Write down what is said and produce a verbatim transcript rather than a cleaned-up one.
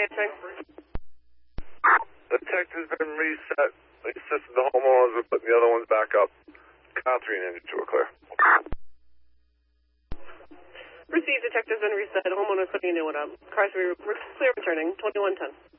answering. The text has been reset. They assisted the homeowners with putting the other ones back up. Count three and engine two are clear. Received, the text has been reset. Homeowners putting a new one up. Cars, we we're clear returning. twenty-one ten.